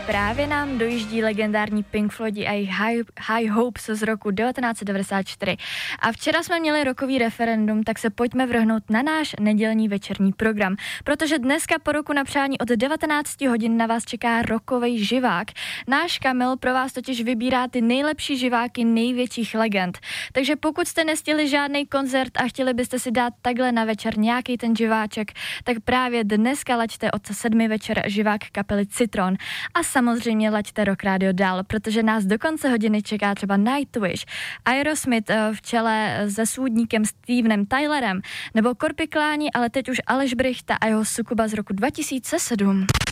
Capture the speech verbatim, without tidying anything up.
právě nám dojíždí legendární Pink Floyd a jejich High, High Hopes z roku devatenáct set devadesát čtyři. A včera jsme měli rokový referendum, tak se pojďme vrhnout na náš nedělní večerní program, protože dneska po roku na přání od devatenáct hodin na vás čeká rokový živák. Náš Kamil pro vás totiž vybírá ty nejlepší živáky největších legend. Takže pokud jste nestihli žádný koncert a chtěli byste si dát takhle na večer nějaký ten živáček, tak právě dneska laďte od sedmi večer živák kapely Citron. A samozřejmě laďte Rock Radio dál, protože nás do konce hodiny čeká třeba Nightwish, Aerosmith v čele se svůdníkem Stevenem Tylerem, nebo Korpikláni, ale teď už Aleš Brychta a jeho Sukuba z roku dva tisíce sedm.